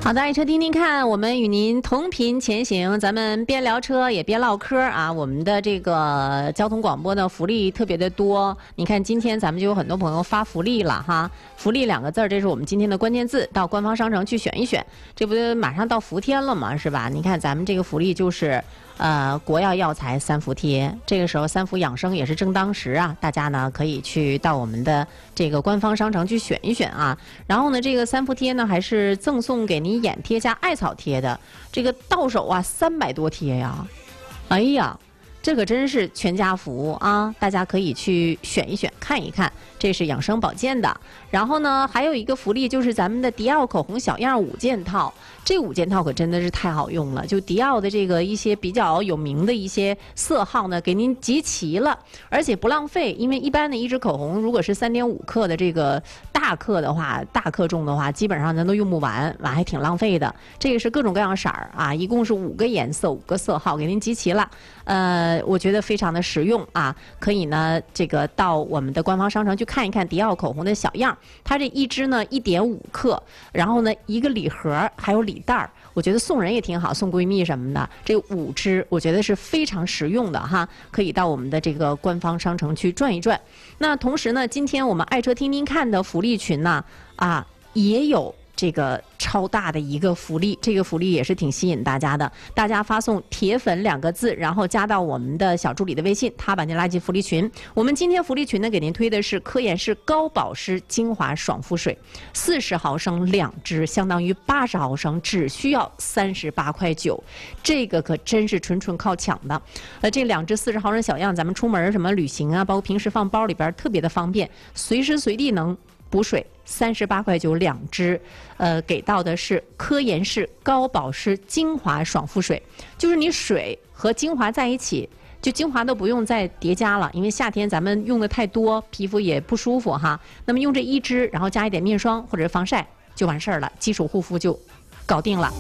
好的，爱车听听看，我们与您同频前行，咱们边聊车也边唠嗑啊。我们的这个交通广播呢，福利特别的多。你看，今天咱们就有很多朋友发福利了哈。福利2个字，这是我们今天的关键字，到官方商城去选一选。这不马上到伏天了嘛，是吧？你看咱们这个福利就是国药药材3伏贴，这个时候3伏养生也是正当时啊，大家呢可以去到我们的这个官方商城去选一选啊。然后呢，这个3伏贴呢还是赠送给您眼贴加艾草贴的，这个到手啊300多贴呀，哎呀，这可真是全家福啊！大家可以去选一选看一看，这是养生保健的。然后呢，还有一个福利就是咱们的迪奥口红小样5件套。这5件套可真的是太好用了，就迪奥的这个一些比较有名的一些色号呢，给您集齐了，而且不浪费。因为一般的一支口红，如果是3.5克的这个大克的话，大克重的话，基本上咱都用不完，还挺浪费的。这个是各种各样色儿啊，一共是5个颜色、5个色号给您集齐了。我觉得非常的实用啊，可以呢这个到我们的官方商城去看一看迪奥口红的小样，它这一支呢1.5克，然后呢一个礼盒还有礼袋儿，我觉得送人也挺好，送闺蜜什么的。这5支我觉得是非常实用的哈，可以到我们的这个官方商城去转一转。那同时呢，今天我们爱车听听看的福利群呢也有这个超大的一个福利，这个福利也是挺吸引大家的。大家发送铁粉2个字，然后加到我们的小助理的微信，他把您拉进福利群。我们今天福利群呢，给您推的是科颜氏高保湿精华爽肤水，40毫升2支，相当于80毫升，只需要38.9块。这个可真是纯靠抢的。这2支40毫升小样，咱们出门什么旅行啊，包括平时放包里边特别的方便，随时随地能补水。38.9块2支，给到的是科颜氏高保湿精华爽肤水，就是你水和精华在一起，就精华都不用再叠加了，因为夏天咱们用的太多，皮肤也不舒服哈。那么用这1支，然后加一点面霜或者防晒就完事儿了，基础护肤就搞定了。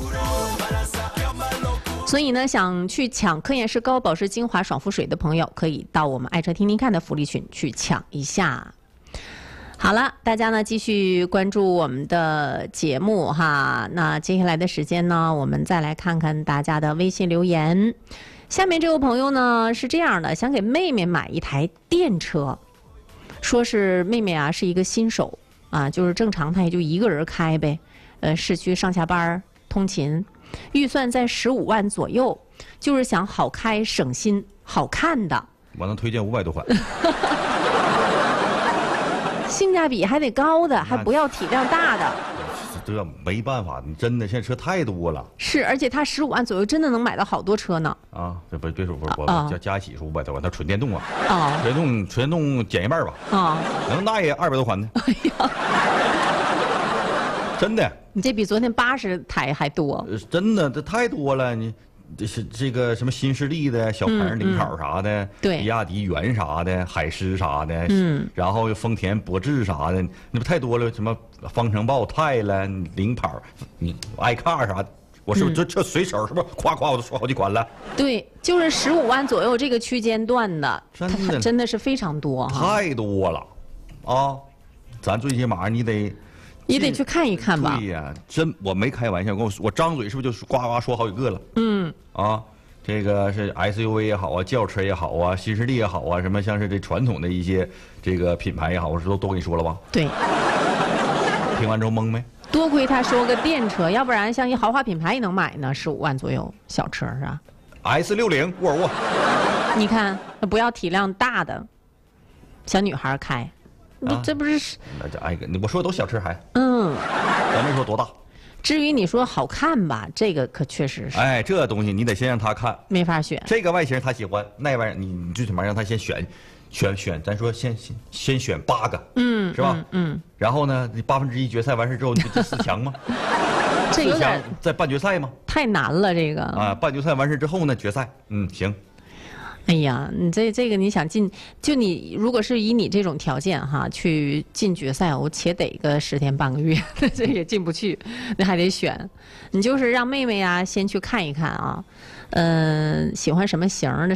所以呢，想去抢科颜氏高保湿精华爽肤水的朋友，可以到我们爱车听听看的福利群去抢一下。好了，大家呢继续关注我们的节目哈。那接下来的时间呢，我们再来看看大家的微信留言。下面这位朋友呢是这样的，想给妹妹买一台电车，说是妹妹啊是一个新手啊，就是正常她也就1个人开呗，市区上下班通勤，预算在15万左右，就是想好开省心好看的。 我能推荐500多款。 性价比还得高的，还不要体量大的。 这没办法，你真的现在车太多了。 是，而且它15万左右，真的能买到好多车呢。 啊，这别说我加一起是500多万，它纯电动啊。 啊， 纯电动减一半吧。啊，能耐200多款呢。哎呀，真的。 你这比昨天80台还多。 真的，这太多了你。这个什么新势力的小鹏领跑啥的， 对， 比亚迪元啥的，海狮啥的，然后丰田博智啥的，那不太多了。什么方程豹、泰了、领跑，你爱卡啥的，我是不是这随手是不是夸我都说好几款了？ 对，就是15万左右这个区间段的，真的是非常多哈， 太多了啊！咱最起码你得去看一看吧。 对呀，我没开玩笑，我张嘴是不是就呱呱说好几个了？这个是 SUV 也好啊，轿车也好啊，新势力也好啊，什么像是这传统的一些这个品牌也好，我都跟你说了吧？ 对。 听完之后懵没？ 多亏他说个电车，要不然像一豪华品牌也能买呢，15万左右小车是吧 ？S60沃尔沃。 你看，不要体量大的，小女孩开。这不是？ 那这我说的都小车还。咱没说多大。 至于你说好看吧，这个可确实是。 哎，这东西你得先让他看， 没法选。 这个外形他喜欢，那玩意儿你最起码让他先选，咱说先选8个，是吧？然后呢，你1/8决赛完事之后，你不就4强吗？ 这有点在半决赛吗？ 太难了，这个啊，半决赛完事之后呢，决赛，行。 哎呀，你这个你想进，就你如果是以你这种条件哈去进决赛，我且得个10天半个月，这也进不去，那还得选。你就是让妹妹啊先去看一看啊，喜欢什么型的。